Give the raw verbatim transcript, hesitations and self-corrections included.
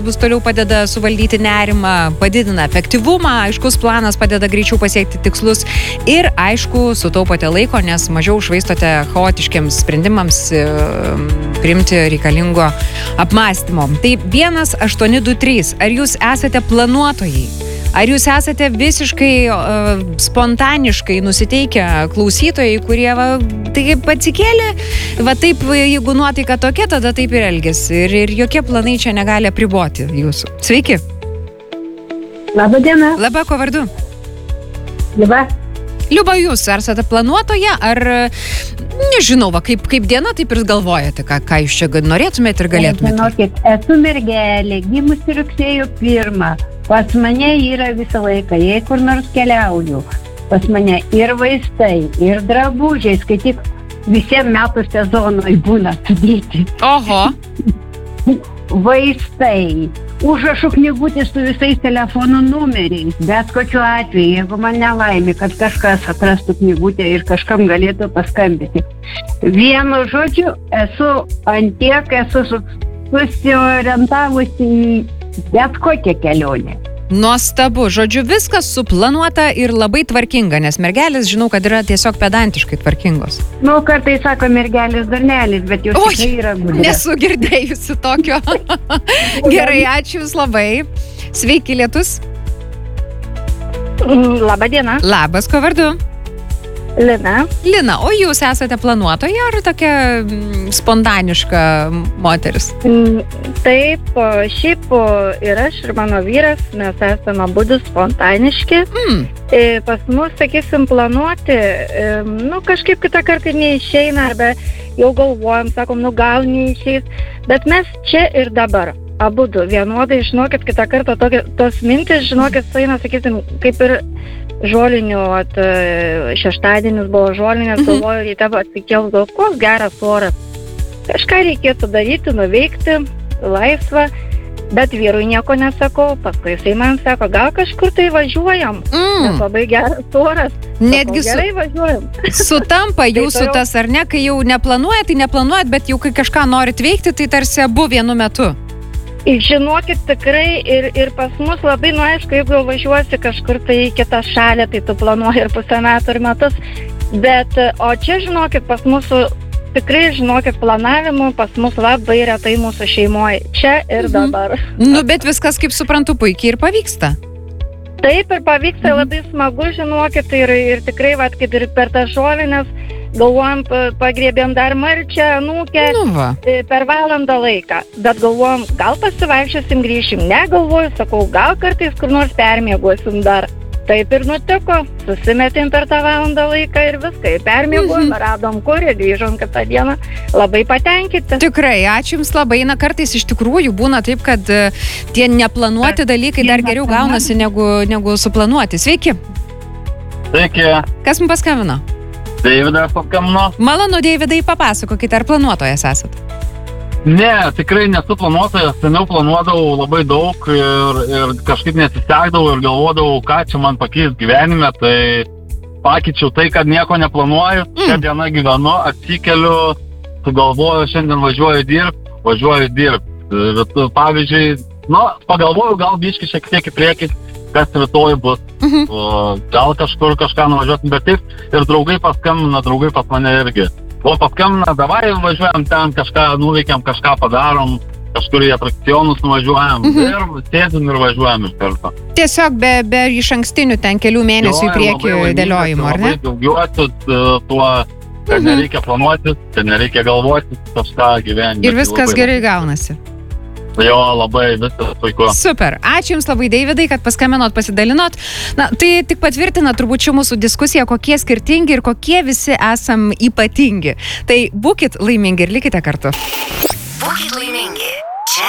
bus toliau padeda suvaldyti nerimą, padidina efektyvumą, aiškus planas padeda greičiau pasiekti tikslus ir, aišku, sutaupote laiko, nes mažiau švaistote chaotiškiams sprendimams e, priimti reikalingo apmąstymo. Tai vienas aštuoni du trys. Ar jūs esate planuotojai? Ar jūs esate visiškai uh, spontaniškai nusiteikę klausytojai, kurie va, taip atsikėlė, va taip, jeigu nuotaika tokia, tada taip ir elgiasi. Ir, ir jokie planai čia negali apriboti jūsų. Sveiki. Labą dieną. Labą, ko vardu? Liuba. Liuba, jūs esate planuotoja, ar, nežinau, va, kaip, kaip diena, taip ir galvojate, ką, ką jūs čia norėtumėte ir galėtumėte? Žinokit, esu mergelė, gimusi rugsėjo pirmą. Pas mane yra visą laiką, jei kur nors keliauju, pas mane ir vaistai, ir drabužiai, kai tik visiems metų sezonui būna sudėti. Oho. Vaistai, užrašų knygutės su visais telefonų numeriais, bet kokiu atveju, jeigu man nelaimė, kad kažkas atrastų knygutę ir kažkam galėtų paskambinti. Vienu žodžiu, esu antiek, esu susiorientavusi į bet kokią kelionę. Nuostabu. Žodžiu, viskas suplanuota ir labai tvarkinga, nes mergelės, žinau, kad yra tiesiog pedantiškai tvarkingos. Nu, kartais sako mergelės darnelis, bet jūs tikrai yra gudri. Nesu girdėjusi tokio. Gerai, ačiū Jūs labai. Sveiki, lietus. Labą dieną. Labas, ko vardu? Lina. Lina, o jūs esate planuotoja ar tokia mm, spontaniška moteris? Mm, taip, šiaip ir aš, ir mano vyras, mes esame abudu spontaniški. Mm. E, pas mus, sakysim, planuoti, e, nu, kažkaip kitą kartą neišeina, arba jau galvojam, sakom, nu, gal neišeis, bet mes čia ir dabar. Abudu vienodai, žinokit, kitą kartą tokia, tos mintis, žinokit, sueina, sakysim, kaip ir žolinių, at, šeštadienis buvo žolinės, mhm. galvoju, ryte atsikėlus, gal koks geras oras. Kažką reikėtų daryti, nuveikti, laisvą, bet vyrui nieko nesakau, paskui jisai man sako, gal kažkur tai važiuojam, mm. nes labai geras oras. Netgi sakau, gerai važiuojam. Sutampa jūsų tai tas, ar ne, kai jau neplanuojat, tai neplanuojat, bet jau kai kažką norit veikti, tai tarsi abu vienu metu. Žinokit, tikrai ir, ir pas mus labai, nu aišku, jeigu jau važiuosi kažkur tai į kitą šalį, tai tu planuoji ir pusę metų ir metus, bet, o čia, žinokit, pas mūsų, tikrai, žinokit, planavimu pas mus labai retai mūsų šeimoje, čia ir mhm. dabar. Nu, bet viskas, kaip suprantu, puikiai ir pavyksta. Taip, ir pavyksta, mhm. labai smagu, žinokit, ir, ir tikrai, vat, kaip ir per tą žolinės, galvojam, pagriebėm dar marčią, anūkę, nu per valandą laiką. Bet galvojam, gal pasivaikščiosim, grįšim. Ne, galvoju, sakau, gal kartais kur nors permiegosim dar. Taip ir nutiko. Susimetėm per tą valandą laiką ir viską. Ir permiegojom, mhm. radom kur ir grįžom kitą dieną. Labai patenkinti. Tikrai, ačiū Jums labai. Na, kartais iš tikrųjų būna taip, kad tie neplanuoti dalykai dar geriau gaunasi negu, negu suplanuoti. Sveiki. Sveiki. Kas mums paskambino? Deividas paskambino. Malonu, Deividai, papasakokite, ar planuotojas esat? Ne, tikrai nesu planuotojas, seniau planuodavau labai daug ir, ir kažkaip nesisekdavau ir galvodavau, ką čia man pakeis gyvenime, tai pakeičiau tai, kad nieko neplanuoju, mm. šią dieną gyvenu, atsikeliu, sugalvoju, šiandien važiuoju dirbti, važiuoju dirbti. Pavyzdžiui, nu, pagalvoju, gal biški šiek tiek į priekį, kas rytoj bus. Mhm. Gal kažkur kažką nuvažiuosim, bet taip ir draugai paskambina, draugai pas mane irgi. O paskambina, davai važiuojam ten, kažką nuveikiam, kažką padarom, kažkur į atrakcionus nuvažiuojam mhm. ir sėdim ir važiuojam iš karto. Tiesiog be, be iš ankstinių ten kelių mėnesių į priekį dėliojimo, ar ne? Labai džiaugiuosi tuo, kad mhm. nereikia planuoti, kad nereikia galvoti kažką gyvenime. Ir viskas gerai gaunasi. Jo, labai, viskas puiku. Super. Ačiū Jums labai, Deividai, kad paskambinot, pasidalinot. Na, tai tik patvirtina turbūt čia mūsų diskusija, kokie skirtingi ir kokie visi esam ypatingi. Tai būkit laimingi ir likite kartu.